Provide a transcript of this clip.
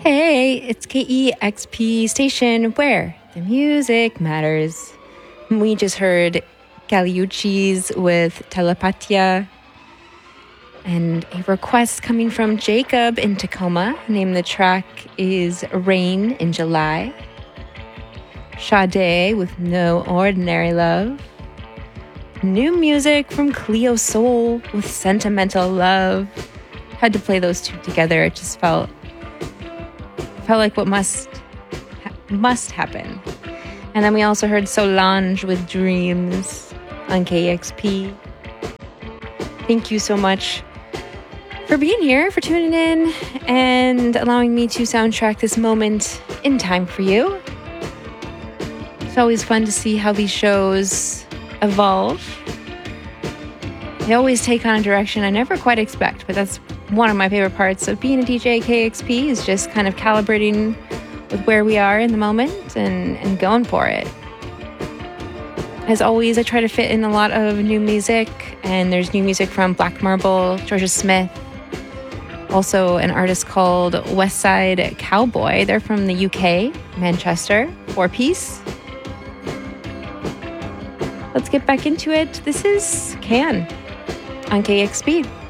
Hey, it's KEXP station where the music matters. We just heard Caliucci's with Telepatia and a request coming from Jacob in Tacoma. The name of the track is Rain in July. Sade with No Ordinary Love. New music from Cleo Soul with Sentimental Love. Had to play those two together. It just felt like what must happen. And then we also heard Solange with Dreams on KEXP. Thank you so much for being here, for tuning in, and allowing me to soundtrack this moment in time for you. It's always fun to see how these shows evolve. They always take on a direction I never quite expect, but that's one of my favorite parts of being a DJ at KEXP is just kind of calibrating with where we are in the moment and going for it. As always, I try to fit in a lot of new music, and there's new music from Black Marble, Georgia Smith, also an artist called Westside Cowboy. They're from the UK, Manchester, 4-piece. Let's get back into it. This is Can on KEXP.